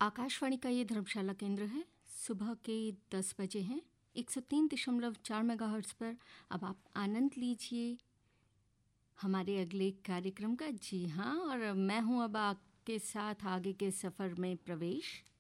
आकाशवाणी का ये धर्मशाला केंद्र है। सुबह के 10 बजे हैं। 103.4 मेगाहर्ट्ज़ पर अब आप आनंद लीजिए हमारे अगले कार्यक्रम का। जी हाँ, और मैं हूँ अब आपके साथ आगे के सफ़र में प्रवेश।